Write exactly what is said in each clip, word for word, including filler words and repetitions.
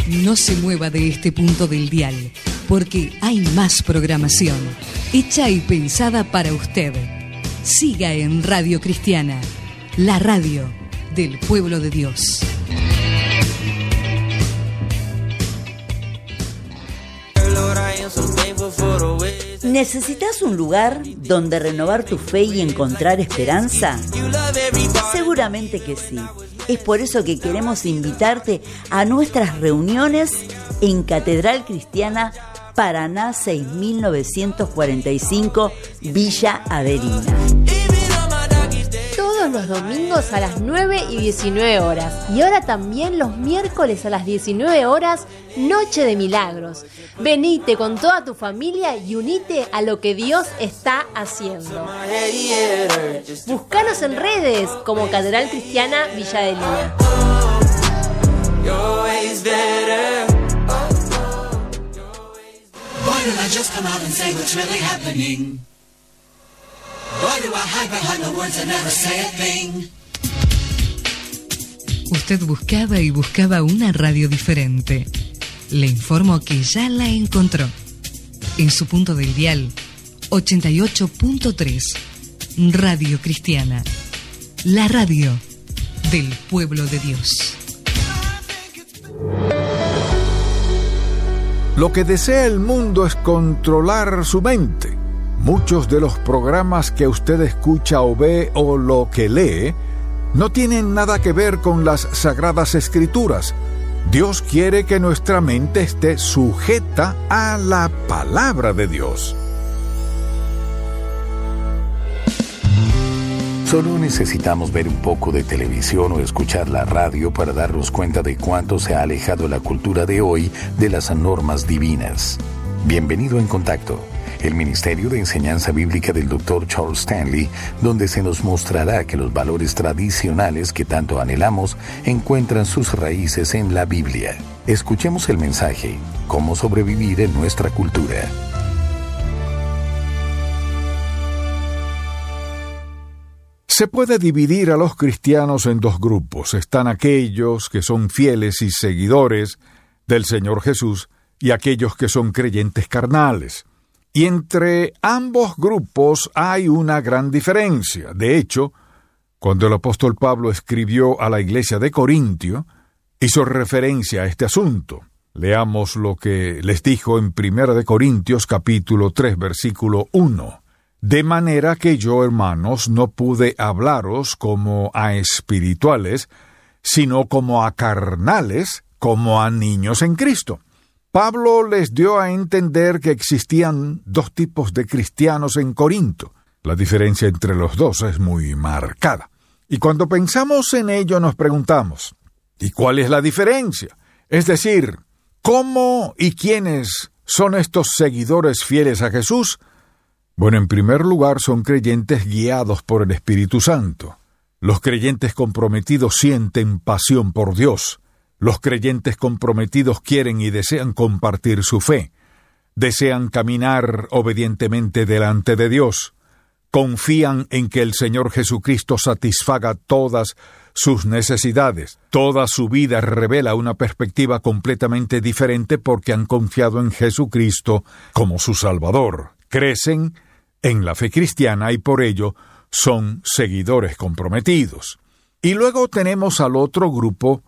No se mueva de este punto del dial, porque hay más programación, hecha y pensada para usted. Siga en Radio Cristiana, la radio del pueblo de Dios. ¿Necesitas un lugar donde renovar tu fe y encontrar esperanza? Seguramente que sí. Es por eso que queremos invitarte a nuestras reuniones en Catedral Cristiana Paraná seis mil novecientos cuarenta y cinco, Villa Averina. Todos los domingos a las nueve y diecinueve horas. Y ahora también los miércoles a las diecinueve horas, Noche de Milagros. Venite con toda tu familia y unite a lo que Dios está haciendo. Búscanos en redes como Catedral Cristiana Villa Adelina. Why don't I just come out and say what's really happening? Why do I hide behind the words and never say a thing? Usted buscaba y buscaba una radio diferente. Le informo que ya la encontró. En su punto del dial, ochenta y ocho punto tres, Radio Cristiana, la radio del pueblo de Dios. Lo que desea el mundo es controlar su mente. Muchos de los programas que usted escucha o ve o lo que lee no tienen nada que ver con las Sagradas Escrituras. Dios quiere que nuestra mente esté sujeta a la palabra de Dios. Solo necesitamos ver un poco de televisión o escuchar la radio para darnos cuenta de cuánto se ha alejado la cultura de hoy de las normas divinas. Bienvenido en Contacto, el Ministerio de Enseñanza Bíblica del doctor Charles Stanley, donde se nos mostrará que los valores tradicionales que tanto anhelamos encuentran sus raíces en la Biblia. Escuchemos el mensaje, Cómo sobrevivir en nuestra cultura. Se puede dividir a los cristianos en dos grupos. Están aquellos que son fieles y seguidores del Señor Jesús y aquellos que son creyentes carnales. Y entre ambos grupos hay una gran diferencia. De hecho, cuando el apóstol Pablo escribió a la iglesia de Corintio, hizo referencia a este asunto. Leamos lo que les dijo en Primera de Corintios capítulo tres, versículo uno. De manera que yo, hermanos, no pude hablaros como a espirituales, sino como a carnales, como a niños en Cristo. Pablo les dio a entender que existían dos tipos de cristianos en Corinto. La diferencia entre los dos es muy marcada. Y cuando pensamos en ello nos preguntamos, ¿y cuál es la diferencia? Es decir, ¿cómo y quiénes son estos seguidores fieles a Jesús? Bueno, en primer lugar, son creyentes guiados por el Espíritu Santo. Los creyentes comprometidos sienten pasión por Dios. Los creyentes comprometidos quieren y desean compartir su fe. Desean caminar obedientemente delante de Dios. Confían en que el Señor Jesucristo satisfaga todas sus necesidades. Toda su vida revela una perspectiva completamente diferente porque han confiado en Jesucristo como su Salvador. Crecen en la fe cristiana y por ello son seguidores comprometidos. Y luego tenemos al otro grupo,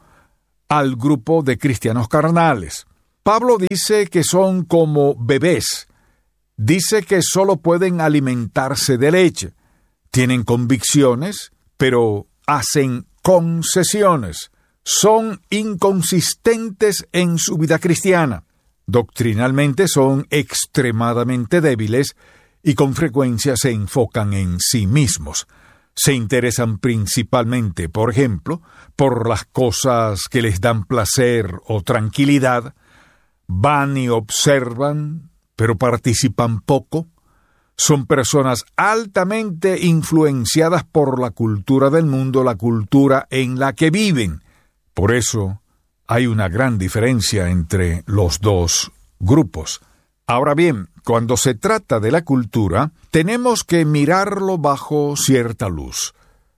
al grupo de cristianos carnales. Pablo dice que son como bebés. Dice que solo pueden alimentarse de leche. Tienen convicciones, pero hacen concesiones. Son inconsistentes en su vida cristiana. Doctrinalmente son extremadamente débiles y con frecuencia se enfocan en sí mismos. Se interesan principalmente, por ejemplo, por las cosas que les dan placer o tranquilidad. Van y observan, pero participan poco. Son personas altamente influenciadas por la cultura del mundo, la cultura en la que viven. Por eso hay una gran diferencia entre los dos grupos. Ahora bien, cuando se trata de la cultura, tenemos que mirarlo bajo cierta luz.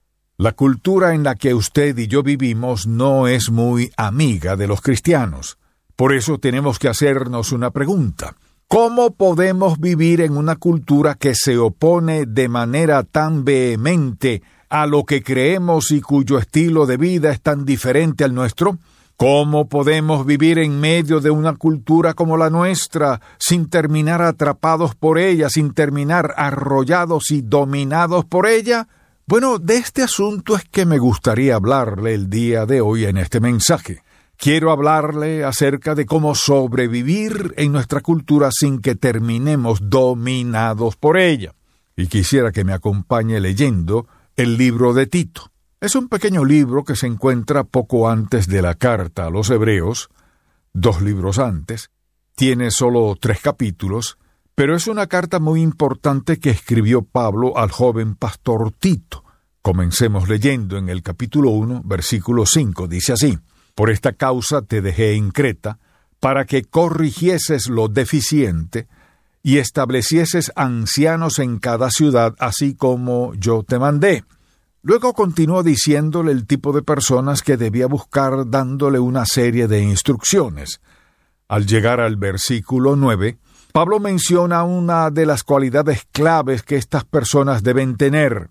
La cultura en la que usted y yo vivimos no es muy amiga de los cristianos. Por eso tenemos que hacernos una pregunta. ¿Cómo podemos vivir en una cultura que se opone de manera tan vehemente a lo que creemos y cuyo estilo de vida es tan diferente al nuestro? ¿Cómo podemos vivir en medio de una cultura como la nuestra, sin terminar atrapados por ella, sin terminar arrollados y dominados por ella? Bueno, de este asunto es que me gustaría hablarle el día de hoy en este mensaje. Quiero hablarle acerca de cómo sobrevivir en nuestra cultura sin que terminemos dominados por ella. Y quisiera que me acompañe leyendo el libro de Tito. Es un pequeño libro que se encuentra poco antes de la carta a los Hebreos, dos libros antes. Tiene solo tres capítulos, pero es una carta muy importante que escribió Pablo al joven pastor Tito. Comencemos leyendo en el capítulo uno, versículo cinco. Dice así: Por esta causa te dejé en Creta, para que corrigieses lo deficiente y establecieses ancianos en cada ciudad, así como yo te mandé. Luego continuó diciéndole el tipo de personas que debía buscar, dándole una serie de instrucciones. Al llegar al versículo nueve, Pablo menciona una de las cualidades claves que estas personas deben tener: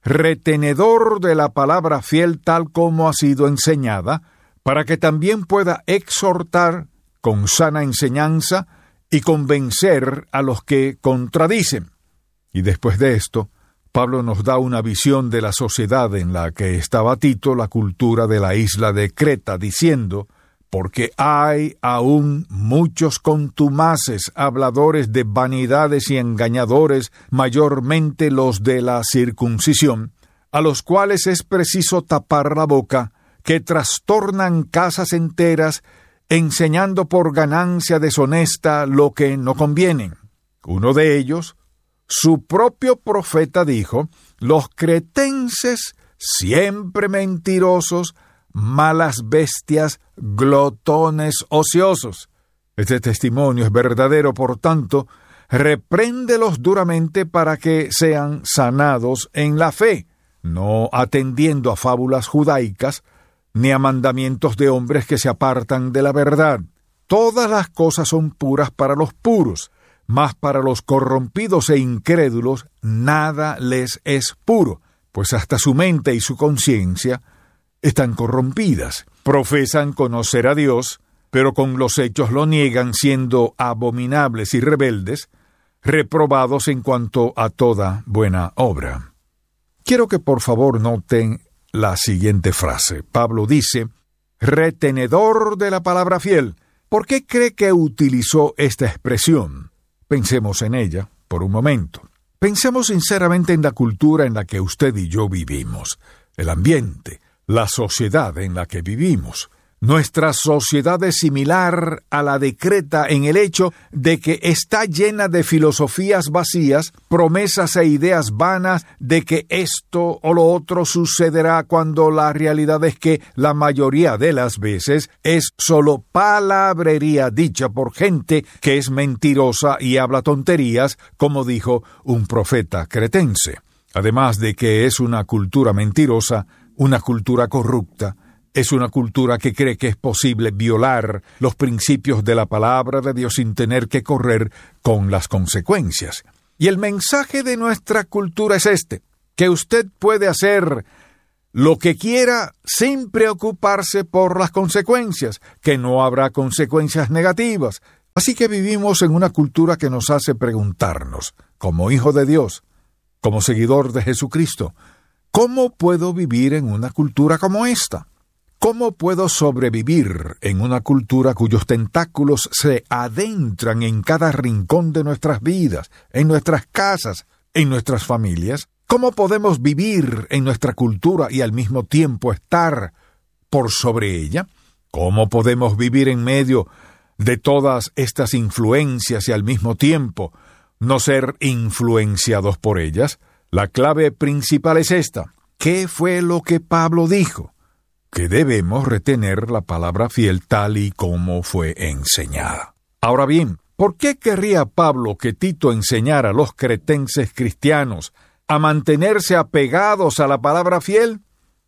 retenedor de la palabra fiel tal como ha sido enseñada, para que también pueda exhortar con sana enseñanza y convencer a los que contradicen. Y después de esto, Pablo nos da una visión de la sociedad en la que estaba Tito, la cultura de la isla de Creta, diciendo: porque hay aún muchos contumaces, habladores de vanidades y engañadores, mayormente los de la circuncisión, a los cuales es preciso tapar la boca, que trastornan casas enteras, enseñando por ganancia deshonesta lo que no conviene. Uno de ellos, su propio profeta, dijo: los cretenses, siempre mentirosos, malas bestias, glotones ociosos. Este testimonio es verdadero, por tanto, repréndelos duramente para que sean sanados en la fe, no atendiendo a fábulas judaicas, ni a mandamientos de hombres que se apartan de la verdad. Todas las cosas son puras para los puros, mas para los corrompidos e incrédulos nada les es puro, pues hasta su mente y su conciencia están corrompidas. Profesan conocer a Dios, pero con los hechos lo niegan, siendo abominables y rebeldes, reprobados en cuanto a toda buena obra. Quiero que por favor noten la siguiente frase. Pablo dice: retenedor de la palabra fiel. ¿Por qué cree que utilizó esta expresión? Pensemos en ella por un momento. Pensemos sinceramente en la cultura en la que usted y yo vivimos, el ambiente, la sociedad en la que vivimos. Nuestra sociedad es similar a la de Creta en el hecho de que está llena de filosofías vacías, promesas e ideas vanas de que esto o lo otro sucederá, cuando la realidad es que la mayoría de las veces es solo palabrería dicha por gente que es mentirosa y habla tonterías, como dijo un profeta cretense. Además de que es una cultura mentirosa, una cultura corrupta, es una cultura que cree que es posible violar los principios de la palabra de Dios sin tener que correr con las consecuencias. Y el mensaje de nuestra cultura es este: que usted puede hacer lo que quiera sin preocuparse por las consecuencias, que no habrá consecuencias negativas. Así que vivimos en una cultura que nos hace preguntarnos, como hijo de Dios, como seguidor de Jesucristo, ¿cómo puedo vivir en una cultura como esta? ¿Cómo puedo sobrevivir en una cultura cuyos tentáculos se adentran en cada rincón de nuestras vidas, en nuestras casas, en nuestras familias? ¿Cómo podemos vivir en nuestra cultura y al mismo tiempo estar por sobre ella? ¿Cómo podemos vivir en medio de todas estas influencias y al mismo tiempo no ser influenciados por ellas? La clave principal es esta: ¿qué fue lo que Pablo dijo? Que debemos retener la palabra fiel tal y como fue enseñada. Ahora bien, ¿por qué querría Pablo que Tito enseñara a los cretenses cristianos a mantenerse apegados a la palabra fiel?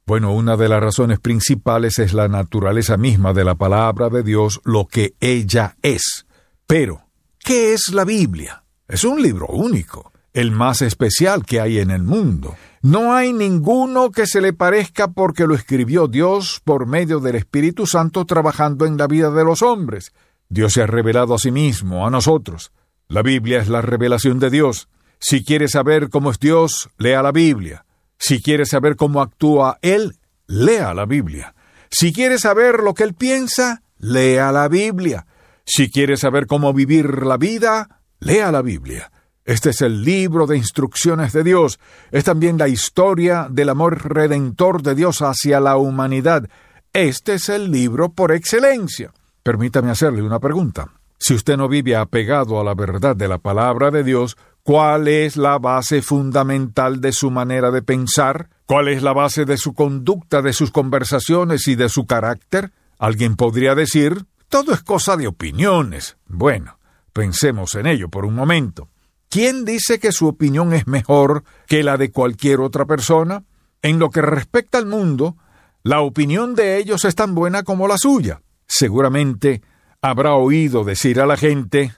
Bueno, una de las razones principales es la naturaleza misma de la palabra de Dios, lo que ella es. Pero, ¿qué es la Biblia? Es un libro único, el más especial que hay en el mundo. No hay ninguno que se le parezca porque lo escribió Dios por medio del Espíritu Santo trabajando en la vida de los hombres. Dios se ha revelado a sí mismo, a nosotros. La Biblia es la revelación de Dios. Si quieres saber cómo es Dios, lea la Biblia. Si quieres saber cómo actúa Él, lea la Biblia. Si quieres saber lo que Él piensa, lea la Biblia. Si quieres saber cómo vivir la vida, lea la Biblia. Este es el libro de instrucciones de Dios. Es también la historia del amor redentor de Dios hacia la humanidad. Este es el libro por excelencia. Permítame hacerle una pregunta. Si usted no vive apegado a la verdad de la palabra de Dios, ¿cuál es la base fundamental de su manera de pensar? ¿Cuál es la base de su conducta, de sus conversaciones y de su carácter? Alguien podría decir, todo es cosa de opiniones. Bueno, pensemos en ello por un momento. ¿Quién dice que su opinión es mejor que la de cualquier otra persona? En lo que respecta al mundo, la opinión de ellos es tan buena como la suya. Seguramente habrá oído decir a la gente,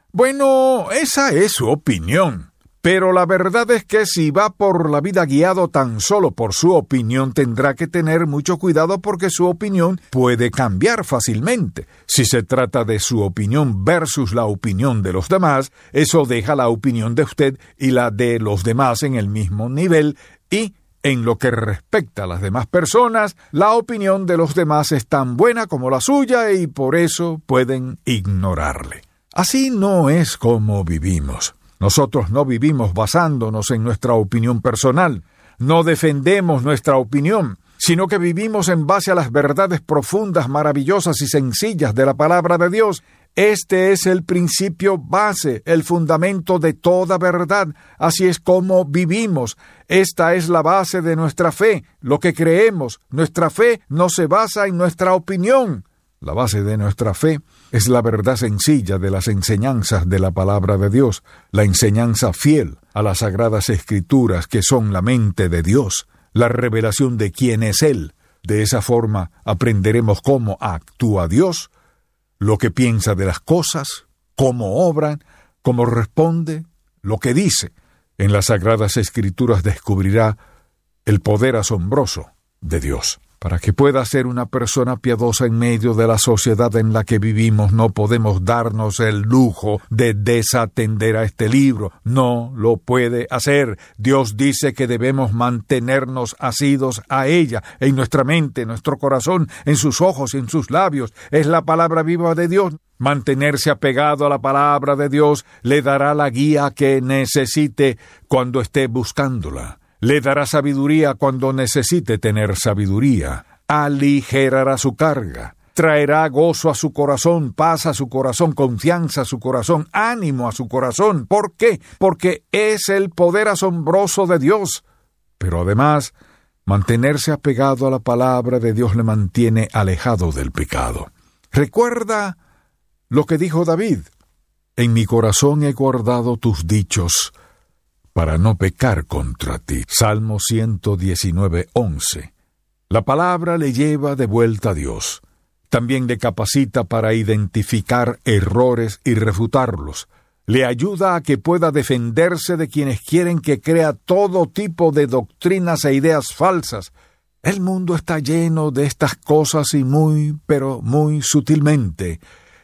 bueno, esa es su opinión. Pero la verdad es que si va por la vida guiado tan solo por su opinión, tendrá que tener mucho cuidado porque su opinión puede cambiar fácilmente. Si se trata de su opinión versus la opinión de los demás, eso deja la opinión de usted y la de los demás en el mismo nivel y, en lo que respecta a las demás personas, la opinión de los demás es tan buena como la suya y por eso pueden ignorarle. Así no es como vivimos. Nosotros no vivimos basándonos en nuestra opinión personal, no defendemos nuestra opinión, sino que vivimos en base a las verdades profundas, maravillosas y sencillas de la palabra de Dios. Este es el principio base, el fundamento de toda verdad. Así es como vivimos. Esta es la base de nuestra fe, lo que creemos. Nuestra fe no se basa en nuestra opinión. La base de nuestra fe es la verdad sencilla de las enseñanzas de la palabra de Dios, la enseñanza fiel a las sagradas escrituras que son la mente de Dios, la revelación de quién es Él. De esa forma aprenderemos cómo actúa Dios, lo que piensa de las cosas, cómo obran, cómo responde, lo que dice. En las sagradas escrituras descubrirá el poder asombroso de Dios. Para que pueda ser una persona piadosa en medio de la sociedad en la que vivimos, no podemos darnos el lujo de desatender a este libro. No lo puede hacer. Dios dice que debemos mantenernos asidos a ella, en nuestra mente, en nuestro corazón, en sus ojos y en sus labios. Es la palabra viva de Dios. Mantenerse apegado a la palabra de Dios le dará la guía que necesite cuando esté buscándola. Le dará sabiduría cuando necesite tener sabiduría. Aligerará su carga. Traerá gozo a su corazón, paz a su corazón, confianza a su corazón, ánimo a su corazón. ¿Por qué? Porque es el poder asombroso de Dios. Pero además, mantenerse apegado a la palabra de Dios le mantiene alejado del pecado. Recuerda lo que dijo David. En mi corazón he guardado tus dichos para no pecar contra ti. Salmo ciento diecinueve, once. La palabra le lleva de vuelta a Dios. También le capacita para identificar errores y refutarlos. Le ayuda a que pueda defenderse de quienes quieren que crea todo tipo de doctrinas e ideas falsas. El mundo está lleno de estas cosas y muy, pero muy sutilmente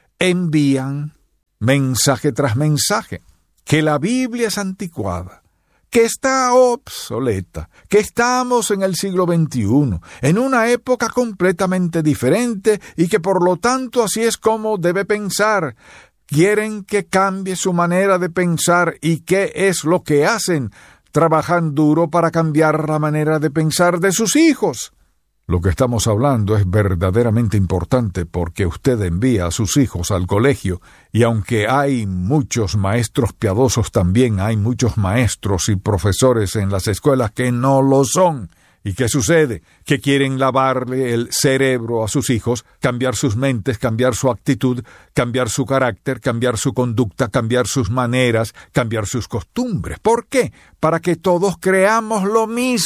envían mensaje tras mensaje. Que la Biblia es anticuada, que está obsoleta, que estamos en el siglo veintiuno, en una época completamente diferente y que por lo tanto así es como debe pensar. Quieren que cambie su manera de pensar y ¿qué es lo que hacen? Trabajan duro para cambiar la manera de pensar de sus hijos. Lo que estamos hablando es verdaderamente importante porque usted envía a sus hijos al colegio y aunque hay muchos maestros piadosos, también hay muchos maestros y profesores en las escuelas que no lo son. ¿Y qué sucede? Que quieren lavarle el cerebro a sus hijos, cambiar sus mentes, cambiar su actitud, cambiar su carácter, cambiar su conducta, cambiar sus maneras, cambiar sus costumbres. ¿Por qué? Para que todos creamos lo mismo.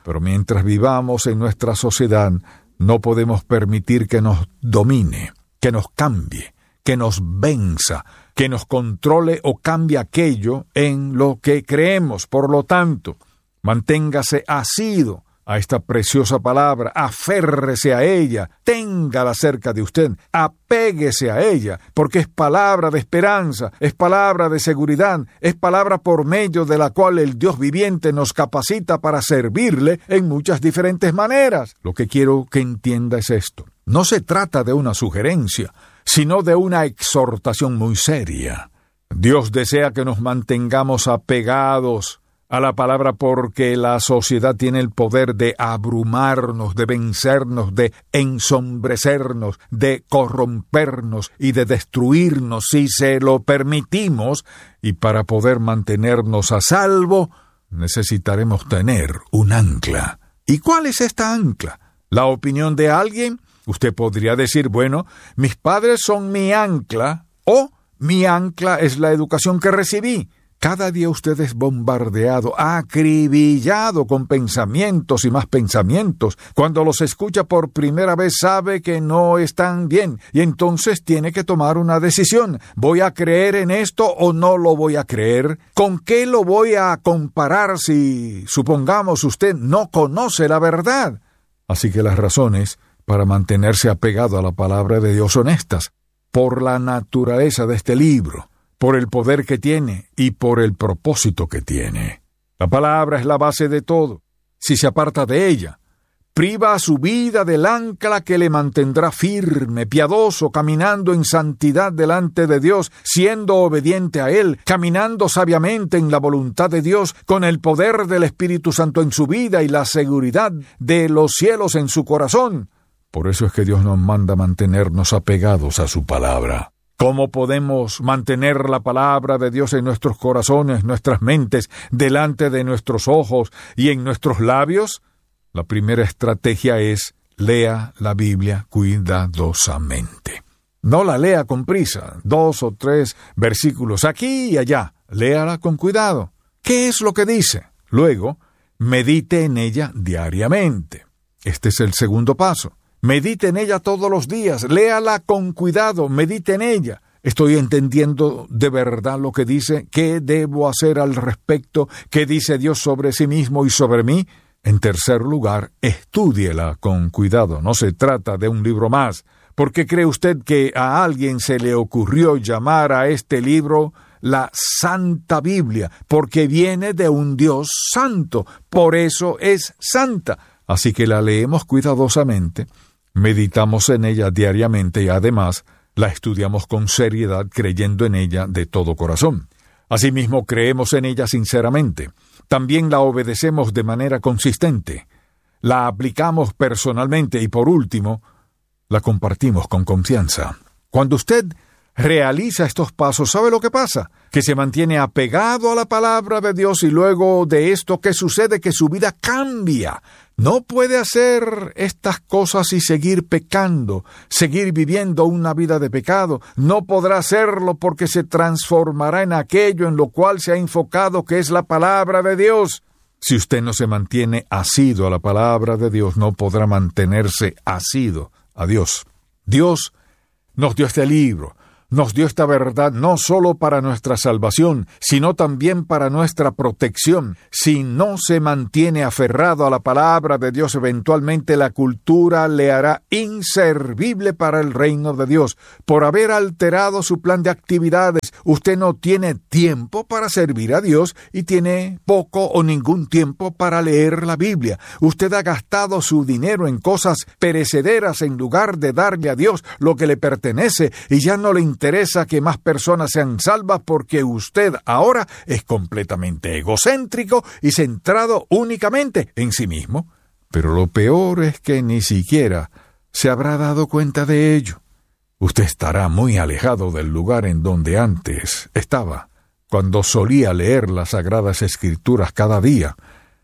Pero mientras vivamos en nuestra sociedad, no podemos permitir que nos domine, que nos cambie, que nos venza, que nos controle o cambie aquello en lo que creemos. Por lo tanto, manténgase asido a esta preciosa palabra, aférrese a ella, téngala cerca de usted, apéguese a ella, porque es palabra de esperanza, es palabra de seguridad, es palabra por medio de la cual el Dios viviente nos capacita para servirle en muchas diferentes maneras. Lo que quiero que entienda es esto. No se trata de una sugerencia, sino de una exhortación muy seria. Dios desea que nos mantengamos apegados a la palabra porque la sociedad tiene el poder de abrumarnos, de vencernos, de ensombrecernos, de corrompernos y de destruirnos si se lo permitimos, y para poder mantenernos a salvo necesitaremos tener un ancla. ¿Y cuál es esta ancla? ¿La opinión de alguien? Usted podría decir, bueno, mis padres son mi ancla, o mi ancla es la educación que recibí. Cada día usted es bombardeado, acribillado con pensamientos y más pensamientos. Cuando los escucha por primera vez sabe que no están bien y entonces tiene que tomar una decisión. ¿Voy a creer en esto o no lo voy a creer? ¿Con qué lo voy a comparar si, supongamos, usted no conoce la verdad? Así que las razones para mantenerse apegado a la palabra de Dios son estas: por la naturaleza de este libro, por el poder que tiene y por el propósito que tiene. La palabra es la base de todo. Si se aparta de ella, priva a su vida del ancla que le mantendrá firme, piadoso, caminando en santidad delante de Dios, siendo obediente a Él, caminando sabiamente en la voluntad de Dios, con el poder del Espíritu Santo en su vida y la seguridad de los cielos en su corazón. Por eso es que Dios nos manda mantenernos apegados a su palabra. ¿Cómo podemos mantener la palabra de Dios en nuestros corazones, nuestras mentes, delante de nuestros ojos y en nuestros labios? La primera estrategia es: lea la Biblia cuidadosamente. No la lea con prisa, dos o tres versículos aquí y allá. Léala con cuidado. ¿Qué es lo que dice? Luego, medite en ella diariamente. Este es el segundo paso. Medite en ella todos los días, léala con cuidado, medite en ella. ¿Estoy entendiendo de verdad lo que dice? ¿Qué debo hacer al respecto? ¿Qué dice Dios sobre sí mismo y sobre mí? En tercer lugar, estúdiela con cuidado. No se trata de un libro más. ¿Por qué cree usted que a alguien se le ocurrió llamar a este libro la Santa Biblia? Porque viene de un Dios santo, por eso es santa. Así que la leemos cuidadosamente, meditamos en ella diariamente y además la estudiamos con seriedad, creyendo en ella de todo corazón. Asimismo, creemos en ella sinceramente. También la obedecemos de manera consistente. La aplicamos personalmente y, por último, la compartimos con confianza. Cuando usted realiza estos pasos, ¿sabe lo que pasa? Que se mantiene apegado a la palabra de Dios y luego de esto, ¿qué sucede? Que su vida cambia. No puede hacer estas cosas y seguir pecando, seguir viviendo una vida de pecado. No podrá hacerlo porque se transformará en aquello en lo cual se ha enfocado, que es la palabra de Dios. Si usted no se mantiene asido a la palabra de Dios, no podrá mantenerse asido a Dios. Dios nos dio este libro, nos dio esta verdad no solo para nuestra salvación, sino también para nuestra protección. Si no se mantiene aferrado a la palabra de Dios, eventualmente la cultura le hará inservible para el reino de Dios. Por haber alterado su plan de actividades, usted no tiene tiempo para servir a Dios y tiene poco o ningún tiempo para leer la Biblia. Usted ha gastado su dinero en cosas perecederas en lugar de darle a Dios lo que le pertenece, y ya no le interesa que más personas sean salvas porque usted ahora es completamente egocéntrico y centrado únicamente en sí mismo. Pero lo peor es que ni siquiera se habrá dado cuenta de ello. Usted estará muy alejado del lugar en donde antes estaba, cuando solía leer las Sagradas Escrituras cada día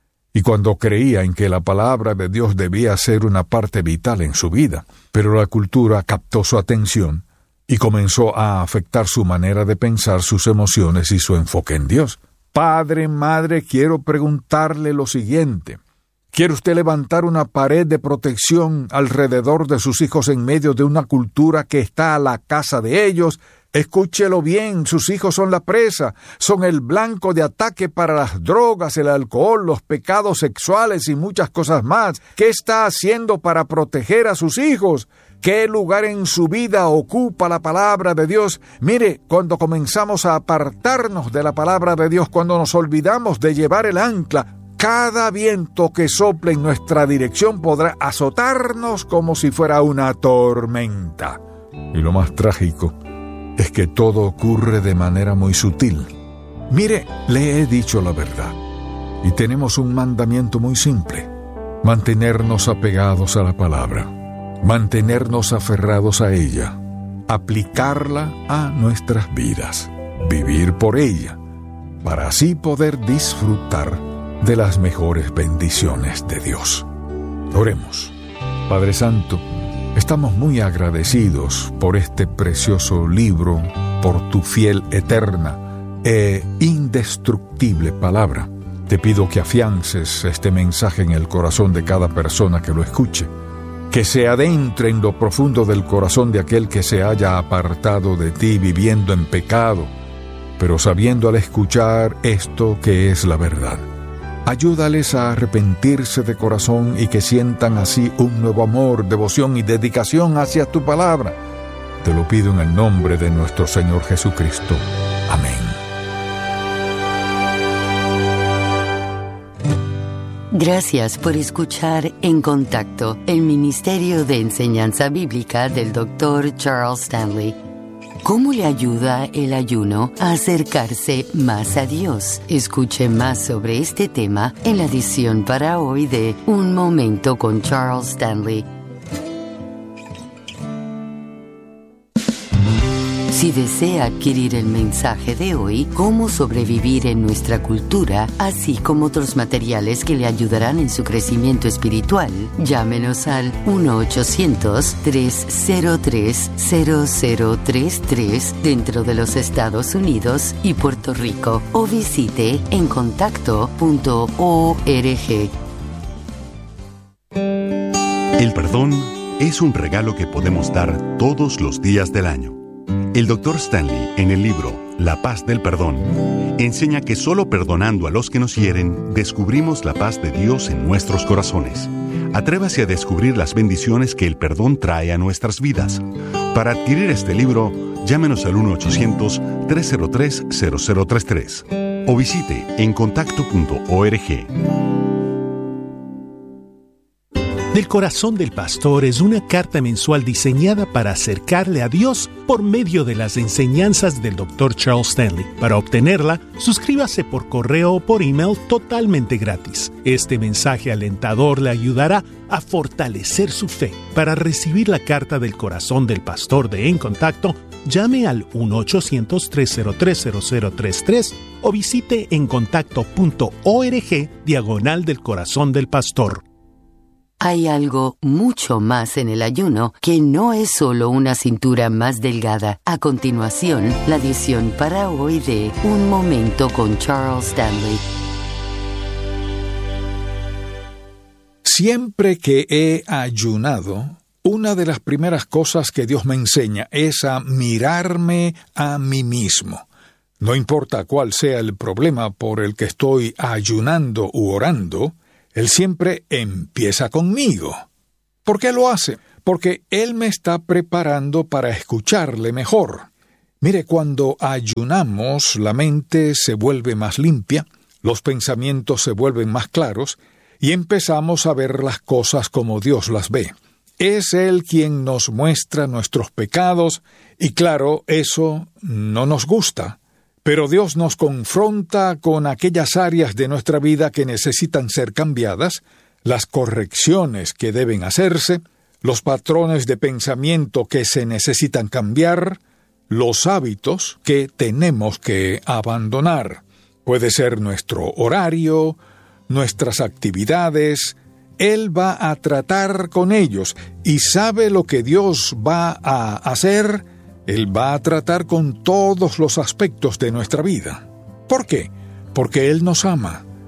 y cuando creía en que la palabra de Dios debía ser una parte vital en su vida. Pero la cultura captó su atención y comenzó a afectar su manera de pensar, sus emociones y su enfoque en Dios. Padre, madre, quiero preguntarle lo siguiente. ¿Quiere usted levantar una pared de protección alrededor de sus hijos en medio de una cultura que está a la caza de ellos? Escúchelo bien, sus hijos son la presa, son el blanco de ataque para las drogas, el alcohol, los pecados sexuales y muchas cosas más. ¿Qué está haciendo para proteger a sus hijos? ¿Qué lugar en su vida ocupa la palabra de Dios? Mire, cuando comenzamos a apartarnos de la palabra de Dios, cuando nos olvidamos de llevar el ancla, cada viento que sople en nuestra dirección podrá azotarnos como si fuera una tormenta. Y lo más trágico es que todo ocurre de manera muy sutil. Mire, le he dicho la verdad. Y tenemos un mandamiento muy simple: mantenernos apegados a la palabra, mantenernos aferrados a ella, aplicarla a nuestras vidas, vivir por ella, para así poder disfrutar de las mejores bendiciones de Dios. Oremos. Padre Santo, estamos muy agradecidos por este precioso libro, por tu fiel, eterna e indestructible palabra. Te pido que afiances este mensaje en el corazón de cada persona que lo escuche, que se adentre en lo profundo del corazón de aquel que se haya apartado de ti viviendo en pecado, pero sabiendo al escuchar esto que es la verdad. Ayúdales a arrepentirse de corazón y que sientan así un nuevo amor, devoción y dedicación hacia tu palabra. Te lo pido en el nombre de nuestro Señor Jesucristo. Amén. Gracias por escuchar En Contacto, el Ministerio de Enseñanza Bíblica del doctor Charles Stanley. ¿Cómo le ayuda el ayuno a acercarse más a Dios? Escuche más sobre este tema en la edición para hoy de Un Momento con Charles Stanley. Si desea adquirir el mensaje de hoy, Cómo sobrevivir en nuestra cultura, así como otros materiales que le ayudarán en su crecimiento espiritual, llámenos al uno ochocientos, tres cero tres, cero cero tres tres dentro de los Estados Unidos y Puerto Rico o visite en contacto punto org. El perdón es un regalo que podemos dar todos los días del año. El doctor Stanley, en el libro La paz del perdón, enseña que solo perdonando a los que nos hieren, descubrimos la paz de Dios en nuestros corazones. Atrévase a descubrir las bendiciones que el perdón trae a nuestras vidas. Para adquirir este libro, llámenos al uno ochocientos, tres cero tres, cero cero tres tres o visite en contacto punto org. Del Corazón del Pastor es una carta mensual diseñada para acercarle a Dios por medio de las enseñanzas del doctor Charles Stanley. Para obtenerla, suscríbase por correo o por email totalmente gratis. Este mensaje alentador le ayudará a fortalecer su fe. Para recibir la carta del Corazón del Pastor de En Contacto, llame al uno ochocientos, tres cero tres, cero cero tres tres o visite en contacto punto org diagonal del Corazón del Pastor. Hay algo mucho más en el ayuno que no es solo una cintura más delgada. A continuación, la edición para hoy de Un Momento con Charles Stanley. Siempre que he ayunado, una de las primeras cosas que Dios me enseña es a mirarme a mí mismo. No importa cuál sea el problema por el que estoy ayunando u orando, Él siempre empieza conmigo. ¿Por qué lo hace? Porque Él me está preparando para escucharle mejor. Mire, cuando ayunamos, la mente se vuelve más limpia, los pensamientos se vuelven más claros, y empezamos a ver las cosas como Dios las ve. Es Él quien nos muestra nuestros pecados, y claro, eso no nos gusta. Pero Dios nos confronta con aquellas áreas de nuestra vida que necesitan ser cambiadas, las correcciones que deben hacerse, los patrones de pensamiento que se necesitan cambiar, los hábitos que tenemos que abandonar. Puede ser nuestro horario, nuestras actividades. Él va a tratar con ellos y sabe lo que Dios va a hacer. Él va a tratar con todos los aspectos de nuestra vida. ¿Por qué? Porque Él nos ama.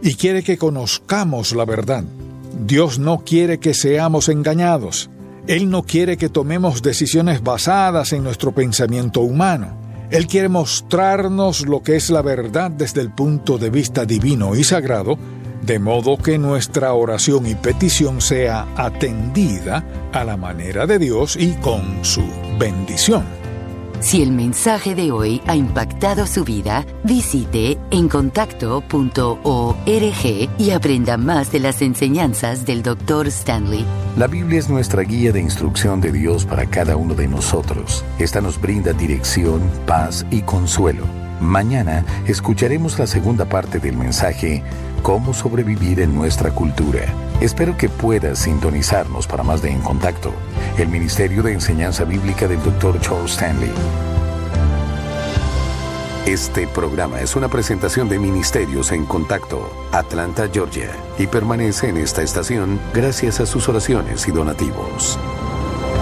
y quiere que conozcamos la verdad. Dios no quiere que seamos engañados. Él no quiere que tomemos decisiones basadas en nuestro pensamiento humano. Él quiere mostrarnos lo que es la verdad desde el punto de vista divino y sagrado, de modo que nuestra oración y petición sea atendida a la manera de Dios y con su bendición. Si el mensaje de hoy ha impactado su vida, visite encontacto punto org y aprenda más de las enseñanzas del doctor Stanley. La Biblia es nuestra guía de instrucción de Dios para cada uno de nosotros. Esta nos brinda dirección, paz y consuelo. Mañana escucharemos la segunda parte del mensaje, Cómo sobrevivir en nuestra cultura. Espero que puedas sintonizarnos para más de En Contacto, el Ministerio de Enseñanza Bíblica del doctor Charles Stanley. Este programa es una presentación de Ministerios en Contacto, Atlanta, Georgia, y permanece en esta estación gracias a sus oraciones y donativos.